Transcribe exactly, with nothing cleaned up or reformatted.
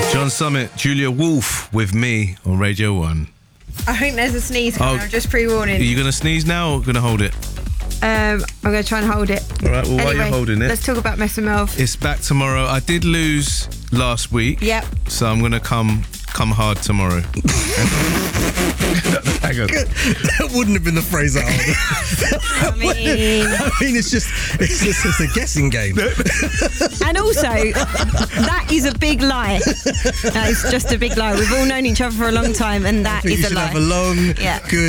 John Summit, Julia Wolf with me on Radio one. I think there's a sneeze coming. Oh. I'm just pre-warning. Are you going to sneeze now or going to hold it? Um, I'm going to try and hold it. All right, well, while Anyway, you're holding it, let's talk about Mess and Melv. it's back tomorrow. I did lose last week. Yep. So I'm going to come come hard tomorrow. Hang on. That wouldn't have been the phrase I I mean, I mean, it's just, it's just it's a guessing game. and also, that is a big lie. That is just a big lie. We've all known each other for a long time, and that You is a should lie. have a long, Yeah. good